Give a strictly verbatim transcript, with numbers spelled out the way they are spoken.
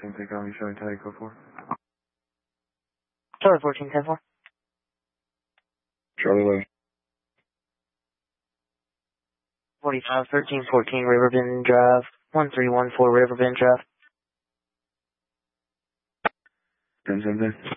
fourteen, take on you, showing tag, go for. Charlie fourteen, ten four. Charlie eleven. forty-five, thirteen, fourteen, Riverbend Drive. one three one four, Riverbend Drive. ten seventeen.